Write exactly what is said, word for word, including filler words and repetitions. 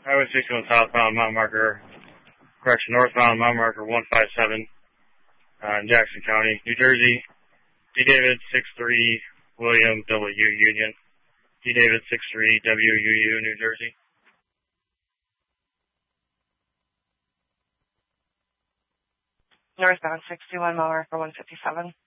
Highway sixty-one southbound, mile marker, correction, northbound, mile marker one five seven, uh, in Jackson County, New Jersey. D. David six three, William W. Union. D. David six three, W U U, New Jersey. Northbound sixty-one, mile marker one fifty-seven.